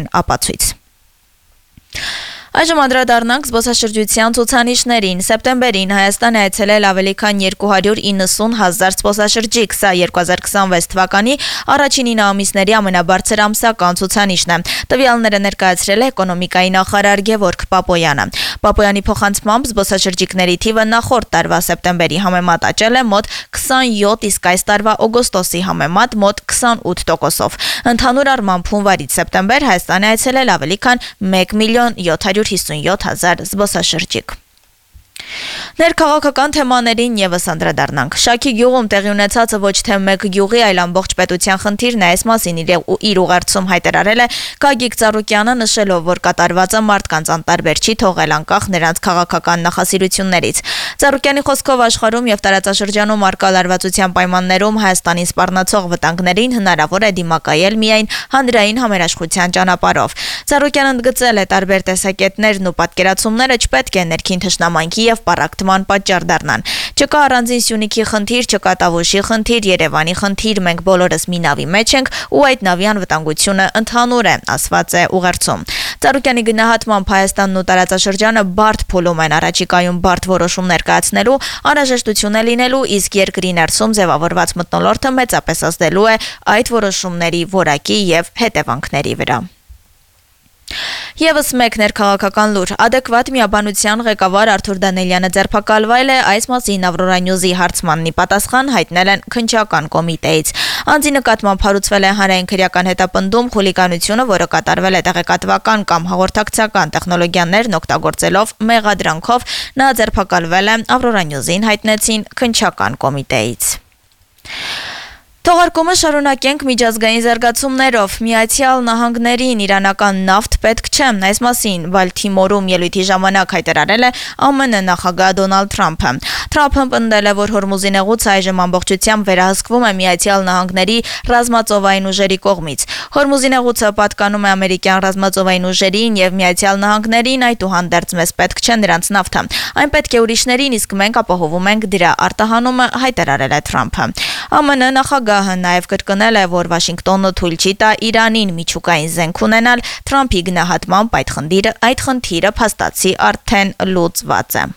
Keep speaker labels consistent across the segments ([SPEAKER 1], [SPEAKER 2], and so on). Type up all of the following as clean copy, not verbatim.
[SPEAKER 1] ապացույց։ Այժմ անդրադառնանք զբոսաշրջության ցուցանիշներին։ Սեպտեմբերին Հայաստան է այցելել ավելի քան 290,000 զբոսաշրջիկ։ Սա 2026 թվականի առաջին 9 ամիսների ամենաբարձր ամսական ցուցանիշն է։ Տվյալները ներկայացրել է էկոնոմիկայի նախարար Գևորգ Պապոյանը։ Պապոյանի փոխանցմամբ զբոսաշրջիկների թիվը նախորդ տարվա սեպտեմբերի համեմատ աճել է մոտ 27, իսկ այս տարվա օգոստոսի համեմատ մոտ 28%-ով։ Ընդհանուր առմամբ հունվարից սեպտեմբեր Հայաստան է այցելել ավելի քան 1,757,000 զբոսաշրջիկ։ Ներքաղաքական թեմաներին ևս անդրադառնանք։ Շաքի գյուղում տեղի ունեցածը ոչ թե մեկ գյուղի, այլ ամբողջ պետության խնդիրն է, այս մասին իր ուղերձում հայտարարել է Գագիկ Ծառուկյանը, նշելով, որ կատարվածը մարդկանց անտարբեր չի թողել անկախ նրանց քաղաքական նախասիրություններից։ Ծառուկյանի խոսքով աշխարհում եւ տարածաշրջանում առկա լարվածության պայմաններում Հայաստանին սպառնացող վտանգներին հնարավոր է դիմակայել միայն հանրային համերաշխության ճանապարհով։ Ծառուկյանը ընդգծել է, տարբեր տեսակետներն ու պատկերացումները չպետք է ներքին թշնամանքի եւ պառակտման պատճառ դառնան։ Չկա առանձին Սյունիքի խնդիր, չկա Տավուշի խնդիր, Երևանի խնդիր, մենք բոլորս մի նավի մեջ ենք ու այդ նավի անվտանգությունը ընդհանուր է, ասված է ուղերձում։ Ծառուկյանի գնահատմամբ Հայաստանն ու տարածաշրջանը բարդ փուլում են առաջիկայում բարդ որոշումներ կայացնելու, անհրաժեշտություն է լինելու, իսկ երկրի ներսում ձևավորված մթնոլորտը մեծապես ազդելու է այդ որոշումների որակի եւ հետևանքների վրա։ Եվս մեկ ներքաղաքական լուր։ Adekvat միաբանության ղեկավար Արթուր Դանելյանը ձերբակալվել է, այս մասին Ավրորա Նյուզի հարցմանն ի պատասխան հայտնել են քննչական կոմիտեից։ Անձի նկատմամբ հարուցվել է հանրային քրեական հետապնդում, խուլիգանությունը, որը կատարվել է տեղեկատվական կամ հաղորդակցական տեխնոլոգիաներն օգտագործելով մեղադրանքով, նա ձերբակալվել է, Ավրորա Նյուզին հայտնեցին քննչական կոմիտեից։ Թողարկումը շարունակենք միջազգային զարգացումներով։ Միացյալ Նահանգներին իրանական նավթ պետք չէ։ Այս մասին Բալթիմորում ելույթի ժամանակ հայտարարել է ԱՄՆ նախագահ Դոնալդ Թրամփը։ Թրամփը պնդել է, որ Հորմուզի նեղուցը այժմ ամբողջությամբ վերահսկվում է Միացյալ Նահանգների ռազմածովային ուժերի կողմից։ Հորմուզի նեղուցը պատկանում է ամերիկյան ռազմածովային ուժերին եւ Միացյալ Նահանգներին, այդուհանդերձ մեզ պետք չէ նրանց նավթը։ Այն պետք է ուրիշներին, իսկ մենք ապահովում ենք դրա արտահանումը, հայտարարել է Թրամփը։ ԱՄՆ նախագահը նաև կրկնել է, որ Վաշինգտոնը թույլ չի տա Իրանին միջուկային զենք ունենալ, Թրամփի գնահատմամբ այդ խնդիրը փաստացի արդեն լուծված է։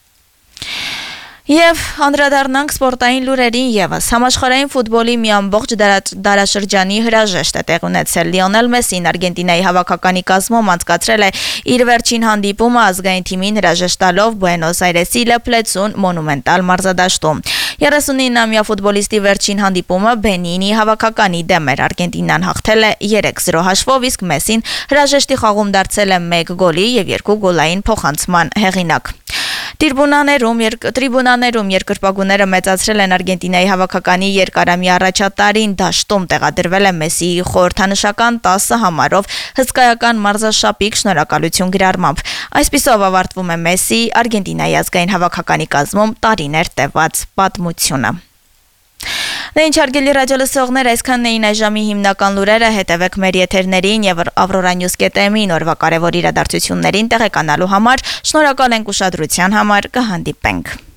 [SPEAKER 1] Եվ անդրադառնանք սպորտային լուրերին ևս։ Համաշխարհային ֆուտբոլի մի ամբողջ դարաշրջանի հրաժեշտ է տեղի ունեցել։ Լիոնել Մեսին Արգենտինայի հավաքականի կազմում անցկացրել է իր վերջին հանդիպումը ազգային թիմին հրաժեշտ տալով Բուենոս Այրեսի Le Plezun մոնումենտալ մարզադաշտում։ 39-ամյա ֆուտբոլիստի վերջին հանդիպումը Բենինի հավաքականի դեմ էր։ Արգենտինան հաղթել է 3-0 հաշվով, իսկ Մեսին հրաժեշտի խաղում դարձել է 1 գոլի եւ 2 գոլային փոխանցման հեղինակ։ Տրիբունաներում երկրպագուները մեծացրել են Արգենտինայի հավաքականի երկարամյա առաջատարին, դաշտում տեղադրվել է Մեսիի խորհրդանշական 10 համարով հսկայական մարզաշապիկ շնորհակալություն գրառմամբ։ Այսպիսով ավարտվում է Մեսսիի Արգենտինայի ազգային հավաքականի կազմում տարիներ տևած պատմությունը։ Ինչ հարգելի ռադիոլսողներ, այսքանն էին այս ժամի հիմնական լուրերը, հետևեք մեր եթերներին եւ avroranews.am-ին օրվա կարևոր իրադարձություններին տեղեկանալու համար, շնորհակալ ենք ուշադրության համար, կհանդիպենք։